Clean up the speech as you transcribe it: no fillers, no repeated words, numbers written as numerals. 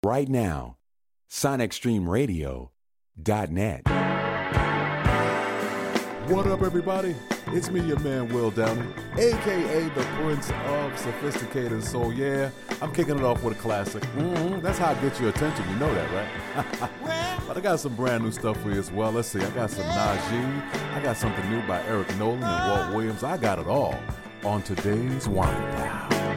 right now. SonicStreamRadio.net. What up, everybody? It's me, your man, Will Downey, a.k.a. the Prince of Sophisticated Soul. Yeah, I'm kicking it off with a classic. That's how I get your attention. You know that, right? But I got some brand new stuff for you as well. Let's see. I got some Najee. I got something new by Eric Nolan and Walt Williams. I got it all on today's Wind Down.